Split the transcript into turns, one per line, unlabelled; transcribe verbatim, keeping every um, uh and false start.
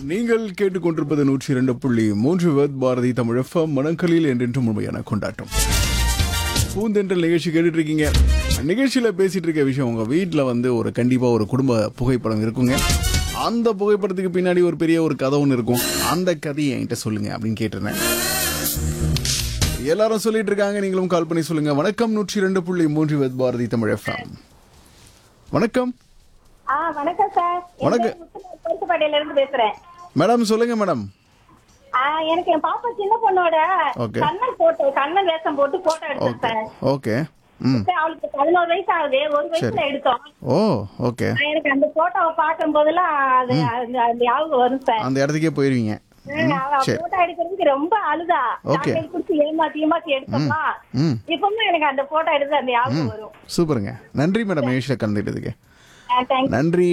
நீங்கள் கேட்டுக்கொண்டிருப்பது நூற்றி இரண்டு புள்ளி மூன்று வேத் பாரதி தமிழ் எஃப்எம் மனங்களில் என்றென்றும் உண்மையான கொண்டாட்டம். பூந்தென்றல் நிகழ்ச்சி கேட்டுட்டு இருக்கீங்க. நிகழ்ச்சியில் பேசிட்டு இருக்க விஷயம், உங்கள் வீட்டில் வந்து ஒரு கண்டிப்பாக ஒரு குடும்ப புகைப்படம் இருக்குங்க. அந்த புகைப்படத்துக்கு பின்னாடி ஒரு பெரிய ஒரு கதை ஒன்று இருக்கும். அந்த கதையை என்கிட்ட சொல்லுங்க அப்படின்னு கேட்டிருந்தேன். எல்லாரும் சொல்லிட்டு இருக்காங்க, நீங்களும் கால் பண்ணி சொல்லுங்க. வணக்கம், நூற்றி இரண்டு புள்ளி மூன்று வேத் பாரதி தமிழ் எஃப்எம். வணக்கம்.
வணக்கம் சார்.
வணக்கம்.
பருத்துப்பாட்டையில இருந்து பேசுறேன்
மேடம், சொல்லுங்க மேடம்.
எனக்கு என் பாப்பா சின்ன பொண்ணோட
ஓகே
கண்ணன் போட்டோ கண்ணன் வேஷம் போட்டு போட்டோ எடுத்தேன் சார்.
ஓகே. ம்.
அவளுக்கு பதினோரு வயசு ஆகுது. ஒரு வயசுல எடுத்தோம்.
ஓ, ஓகே.
எனக்கு அந்த போட்டோவை பார்க்கும் போதெல்லாம் அது அந்த ஞாபகம் வரும் சார்.
அந்த இடத்துக்கே போயிருவீங்க.
போட்டோ எடுக்கிறதுக்கு ரொம்ப அழுதா. சாக்லேட் குடிச்சு ஏமாத்தி ஏமாத்தி எடுத்தோமா. இப்பவும் எனக்கு அந்த போட்டோ எடுத்து அந்த ஞாபகம் வரும்.
சூப்பருங்க. நன்றி மேடம், நிகழ்ச்சியில கலந்துட்டதுக்கு
தேங்க்ஸ்.
நன்றி.